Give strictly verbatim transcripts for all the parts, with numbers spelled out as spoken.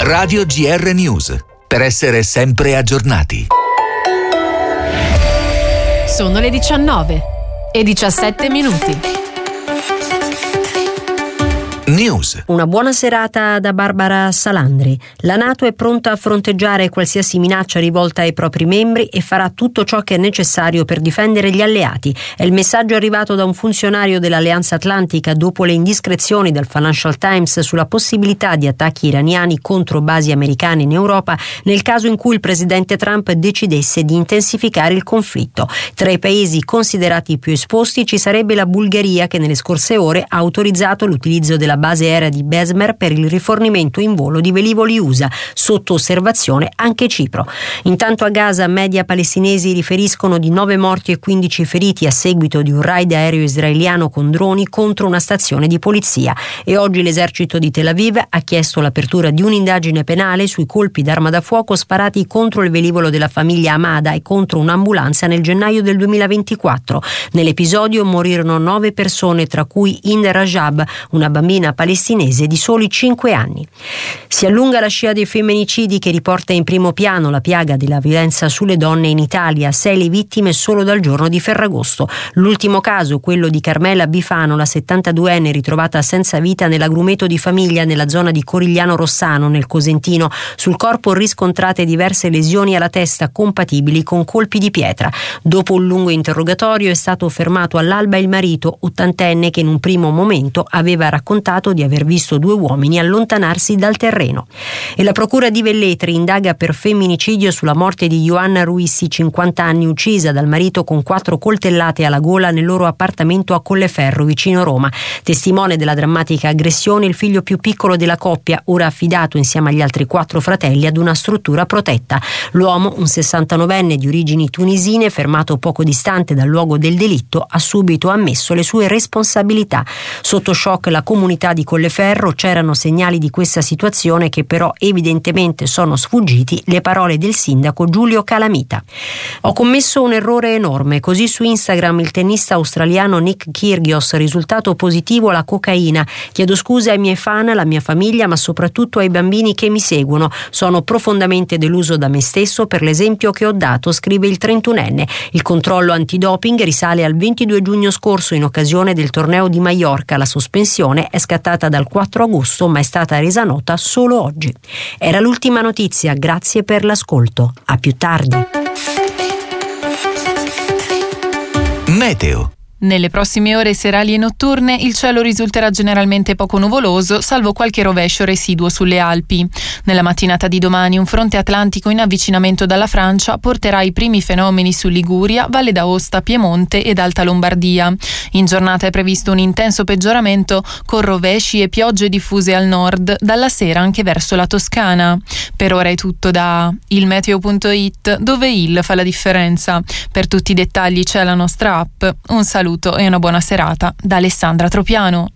Radio G R News, per essere sempre aggiornati. Sono le diciannove e diciassette minuti. News. Una buona serata da Barbara Salandri. La NATO è pronta a fronteggiare qualsiasi minaccia rivolta ai propri membri e farà tutto ciò che è necessario per difendere gli alleati. È il messaggio arrivato da un funzionario dell'Alleanza Atlantica dopo le indiscrezioni del Financial Times sulla possibilità di attacchi iraniani contro basi americane in Europa nel caso in cui il presidente Trump decidesse di intensificare il conflitto. Tra i paesi considerati più esposti ci sarebbe la Bulgaria, che nelle scorse ore ha autorizzato l'utilizzo della base aerea di Besmer per il rifornimento in volo di velivoli U S A, sotto osservazione anche Cipro. Intanto a Gaza media palestinesi riferiscono di nove morti e quindici feriti a seguito di un raid aereo israeliano con droni contro una stazione di polizia, e oggi l'esercito di Tel Aviv ha chiesto l'apertura di un'indagine penale sui colpi d'arma da fuoco sparati contro il velivolo della famiglia Hamada e contro un'ambulanza nel gennaio del duemilaventiquattro. Nell'episodio morirono nove persone, tra cui Hind Rajab, una bambina palestinese di soli cinque anni. Si allunga la scia dei femminicidi che riporta in primo piano la piaga della violenza sulle donne in Italia, sei le vittime solo dal giorno di Ferragosto. L'ultimo caso, quello di Carmela Bifano, la settantaduenne ritrovata senza vita nell'agrumeto di famiglia nella zona di Corigliano Rossano, nel Cosentino. Sul corpo riscontrate diverse lesioni alla testa compatibili con colpi di pietra. Dopo un lungo interrogatorio è stato fermato all'alba il marito, ottantenne, che in un primo momento aveva raccontato di aver visto due uomini allontanarsi dal terreno. E la procura di Velletri indaga per femminicidio sulla morte di Ioanna Ruissi, cinquanta anni, uccisa dal marito con quattro coltellate alla gola nel loro appartamento a Colleferro, vicino Roma. Testimone della drammatica aggressione il figlio più piccolo della coppia, ora affidato insieme agli altri quattro fratelli ad una struttura protetta. L'uomo, un sessantanovenne di origini tunisine, fermato poco distante dal luogo del delitto, ha subito ammesso le sue responsabilità. Sotto shock la comunità di Colleferro, c'erano segnali di questa situazione che però evidentemente sono sfuggiti, le parole del sindaco Giulio Calamita. Ho commesso un errore enorme, così su Instagram il tennista australiano Nick Kyrgios, risultato positivo alla cocaina. Chiedo scusa ai miei fan, alla mia famiglia, ma soprattutto ai bambini che mi seguono. Sono profondamente deluso da me stesso per l'esempio che ho dato, scrive il trentunenne. Il controllo antidoping risale al ventidue giugno scorso in occasione del torneo di Maiorca. La sospensione è scattata dal quattro agosto, ma è stata resa nota solo oggi. Era l'ultima notizia, grazie per l'ascolto. A più tardi. Meteo. Nelle prossime ore serali e notturne il cielo risulterà generalmente poco nuvoloso, salvo qualche rovescio residuo sulle Alpi. Nella mattinata di domani un fronte atlantico in avvicinamento dalla Francia porterà i primi fenomeni su Liguria, Valle d'Aosta, Piemonte ed Alta Lombardia. In giornata è previsto un intenso peggioramento con rovesci e piogge diffuse al nord, dalla sera anche verso la Toscana. Per ora è tutto da il meteo punto it, dove il fa la differenza. Per tutti i dettagli c'è la nostra app. Un saluto e una buona serata da Alessandra Tropiano.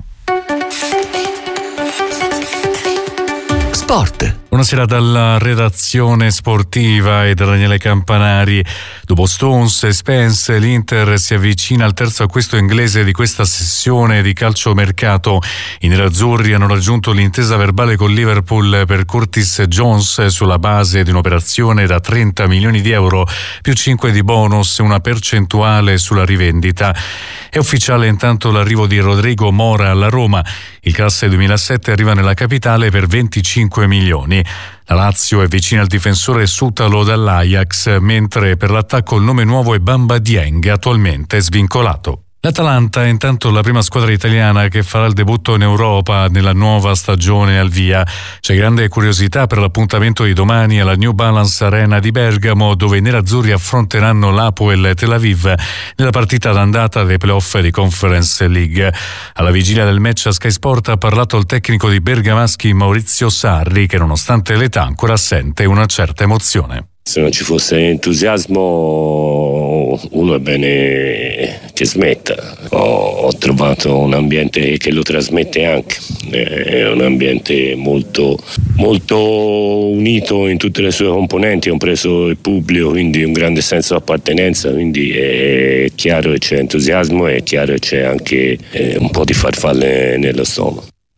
Sport. Buonasera dalla redazione sportiva e da Daniele Campanari. Dopo Stones e Spence, l'Inter si avvicina al terzo acquisto inglese di questa sessione di calciomercato. I nerazzurri hanno raggiunto l'intesa verbale con Liverpool per Curtis Jones sulla base di un'operazione da trenta milioni di euro più cinque di bonus e una percentuale sulla rivendita. È ufficiale intanto l'arrivo di Rodrigo Mora alla Roma. Il classe duemilasette arriva nella capitale per venticinque milioni. La Lazio è vicina al difensore Sutalo dall'Ajax, mentre per l'attacco il nome nuovo è Bamba Dieng, attualmente svincolato. L'Atalanta è intanto la prima squadra italiana che farà il debutto in Europa nella nuova stagione al via. C'è grande curiosità per l'appuntamento di domani alla New Balance Arena di Bergamo, dove i nerazzurri affronteranno l'Hapoel Tel Aviv nella partita d'andata dei playoff di Conference League. Alla vigilia del match a Sky Sport ha parlato il tecnico di bergamaschi Maurizio Sarri, che nonostante l'età ancora sente una certa emozione. Se non ci fosse entusiasmo uno è bene che smetta. Ho, ho trovato un ambiente che lo trasmette anche, è un ambiente molto, molto unito in tutte le sue componenti, compreso il pubblico, quindi un grande senso di appartenenza, quindi è chiaro che c'è entusiasmo e è chiaro che c'è anche eh, un po' di farfalle nello stomaco.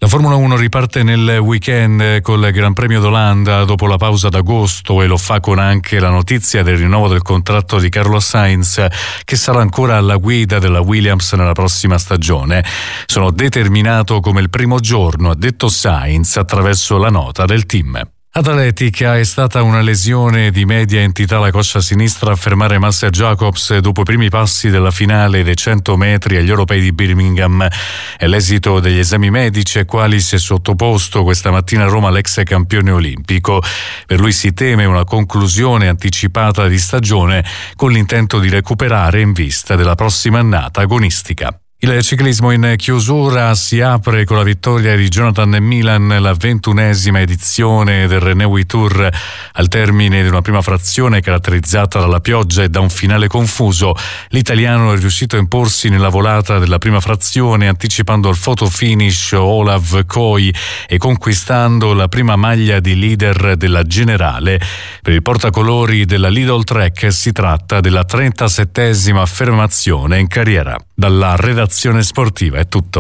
La Formula uno riparte nel weekend col Gran Premio d'Olanda dopo la pausa d'agosto e lo fa con anche la notizia del rinnovo del contratto di Carlos Sainz, che sarà ancora alla guida della Williams nella prossima stagione. Sono determinato come il primo giorno, ha detto Sainz attraverso la nota del team. Atletica, è stata una lesione di media entità alla coscia sinistra a fermare Marcia Jacobs dopo i primi passi della finale dei cento metri agli europei di Birmingham. È l'esito degli esami medici ai quali si è sottoposto questa mattina a Roma l'ex campione olimpico. Per lui si teme una conclusione anticipata di stagione con l'intento di recuperare in vista della prossima annata agonistica. Il ciclismo in chiusura si apre con la vittoria di Jonathan Milan, la ventunesima edizione del Renewi Tour. Al termine di una prima frazione caratterizzata dalla pioggia e da un finale confuso, l'italiano è riuscito a imporsi nella volata della prima frazione, anticipando al photo finish Olav Koi e conquistando la prima maglia di leader della generale. Per il portacolori della Lidl Trek si tratta della trentasettesima affermazione in carriera. Dalla redazione sportiva è tutto.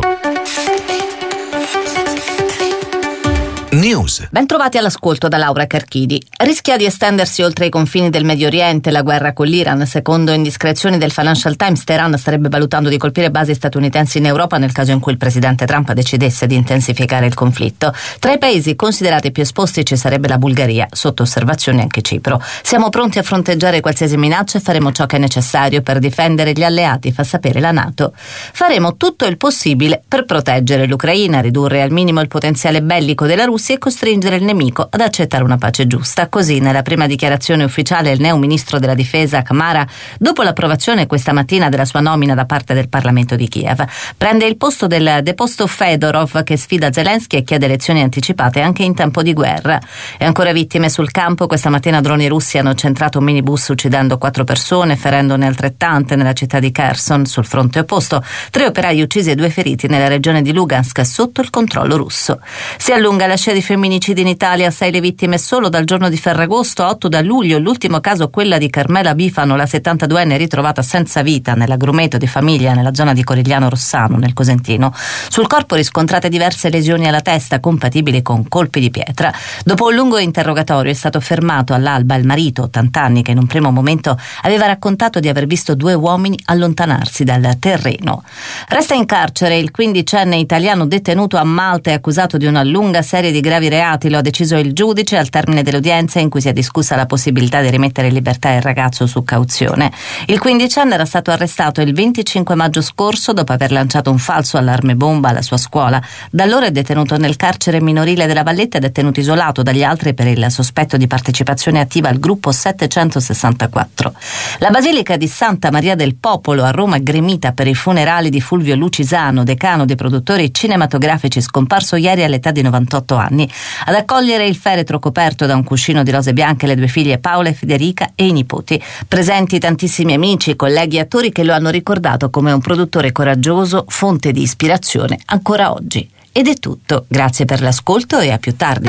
News. Ben trovati all'ascolto da Laura Carchidi. Rischia di estendersi oltre i confini del Medio Oriente la guerra con l'Iran. Secondo indiscrezioni del Financial Times, Teheran starebbe valutando di colpire basi statunitensi in Europa nel caso in cui il presidente Trump decidesse di intensificare il conflitto. Tra i paesi considerati più esposti ci sarebbe la Bulgaria, sotto osservazione anche Cipro. Siamo pronti a fronteggiare qualsiasi minaccia e faremo ciò che è necessario per difendere gli alleati, fa sapere la NATO. Faremo tutto il possibile per proteggere l'Ucraina, ridurre al minimo il potenziale bellico della Russia e costringere il nemico ad accettare una pace giusta. Così, nella prima dichiarazione ufficiale, il neo ministro della difesa Kamara, dopo l'approvazione questa mattina della sua nomina da parte del Parlamento di Kiev, prende il posto del deposto Fedorov, che sfida Zelensky e chiede elezioni anticipate anche in tempo di guerra. E ancora vittime sul campo. Questa mattina droni russi hanno centrato un minibus uccidendo quattro persone, ferendone altrettante nella città di Kherson. Sul fronte opposto, tre operai uccisi e due feriti nella regione di Lugansk sotto il controllo russo. Si allunga la scia di femminicidi in Italia, sei le vittime solo dal giorno di Ferragosto, otto da luglio. L'ultimo caso, quella di Carmela Bifano, la settantaduenne ritrovata senza vita nell'agrumeto di famiglia nella zona di Corigliano Rossano, nel Cosentino. Sul corpo riscontrate diverse lesioni alla testa compatibili con colpi di pietra. Dopo un lungo interrogatorio è stato fermato all'alba il marito, ottanta anni, che in un primo momento aveva raccontato di aver visto due uomini allontanarsi dal terreno. Resta in carcere il quindicenne italiano detenuto a Malta e accusato di una lunga serie di gravi reati. Lo ha deciso il giudice al termine dell'udienza in cui si è discussa la possibilità di rimettere in libertà il ragazzo su cauzione. Il quindicenne era stato arrestato il venticinque maggio scorso dopo aver lanciato un falso allarme bomba alla sua scuola. Da allora è detenuto nel carcere minorile della Valletta ed è tenuto isolato dagli altri per il sospetto di partecipazione attiva al gruppo settecentosessantaquattro. La Basilica di Santa Maria del Popolo a Roma è gremita per i funerali di Fulvio Lucisano, decano dei produttori cinematografici, scomparso ieri all'età di novantotto anni. Ad accogliere il feretro coperto da un cuscino di rose bianche le due figlie Paola e Federica e i nipoti. Presenti tantissimi amici, colleghi e attori che lo hanno ricordato come un produttore coraggioso, fonte di ispirazione ancora oggi. Ed è tutto, grazie per l'ascolto e a più tardi.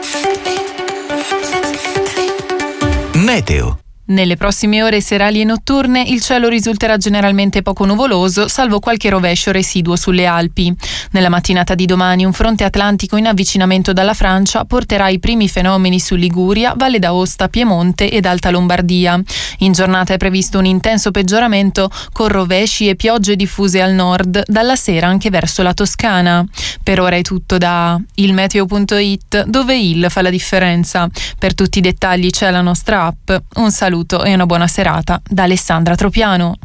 Meteo. Nelle prossime ore serali e notturne il cielo risulterà generalmente poco nuvoloso, salvo qualche rovescio residuo sulle Alpi. Nella mattinata di domani un fronte atlantico in avvicinamento dalla Francia porterà i primi fenomeni su Liguria, Valle d'Aosta, Piemonte ed Alta Lombardia. In giornata è previsto un intenso peggioramento con rovesci e piogge diffuse al nord, dalla sera anche verso la Toscana. Per ora è tutto da il meteo punto it, dove il fa la differenza. Per tutti i dettagli c'è la nostra app. Un saluto e una buona serata da Alessandra Tropiano.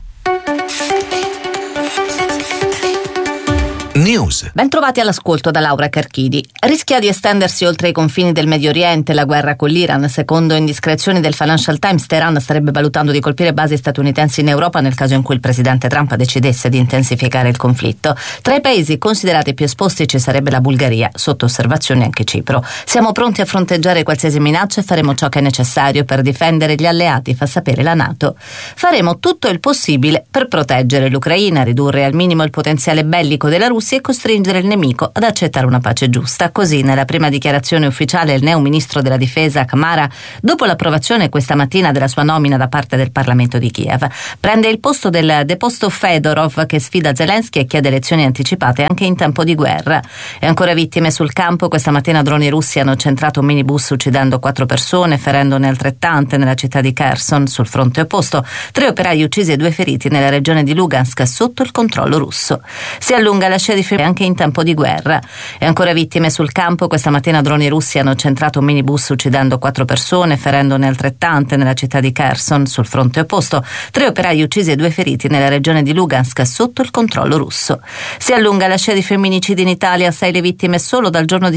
News. Ben trovati all'ascolto da Laura Carchidi. Rischia di estendersi oltre i confini del Medio Oriente la guerra con l'Iran. Secondo indiscrezioni del Financial Times, Teheran starebbe valutando di colpire basi statunitensi in Europa nel caso in cui il presidente Trump decidesse di intensificare il conflitto. Tra i paesi considerati più esposti ci sarebbe la Bulgaria, sotto osservazione anche Cipro. Siamo pronti a fronteggiare qualsiasi minaccia e faremo ciò che è necessario per difendere gli alleati, fa sapere la NATO. Faremo tutto il possibile per proteggere l'Ucraina, ridurre al minimo il potenziale bellico della Russia russi e costringere il nemico ad accettare una pace giusta. Così, nella prima dichiarazione ufficiale, il neo ministro della difesa Kamara, dopo l'approvazione questa mattina della sua nomina da parte del Parlamento di Kiev, prende il posto del deposto Fedorov, che sfida Zelensky e chiede elezioni anticipate anche in tempo di guerra. E ancora vittime sul campo. Questa mattina droni russi hanno centrato un minibus uccidendo quattro persone, ferendone altrettante nella città di Kherson, sul fronte opposto. Tre operai uccisi e due feriti nella regione di Lugansk sotto il controllo russo. Si allunga la scia di ferite anche in tempo di guerra. E ancora vittime sul campo. Questa mattina droni russi hanno centrato un minibus uccidendo quattro persone, ferendone altrettante nella città di Kherson, sul fronte opposto. Tre operai uccisi e due feriti nella regione di Lugansk sotto il controllo russo. Si allunga la scia di femminicidi in Italia, sei le vittime solo dal giorno di